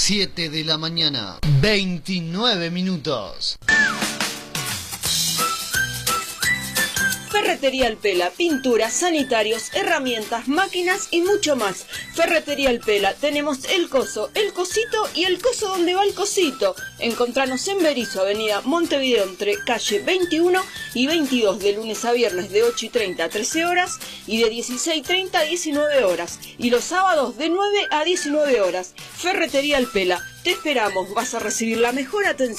7 de la mañana, 29 minutos. Ferretería El Pela, pinturas, sanitarios, herramientas, máquinas y mucho más. Ferretería El Pela, tenemos el coso, el cosito y el coso donde va el cosito. Encontranos en Berisso, avenida Montevideo, entre calle 21 y 22, de lunes a viernes de 8:30 a 13 horas y de 16:30 a 19 horas. Y los sábados de 9 a 19 horas. Ferretería El Pela, te esperamos, vas a recibir la mejor atención.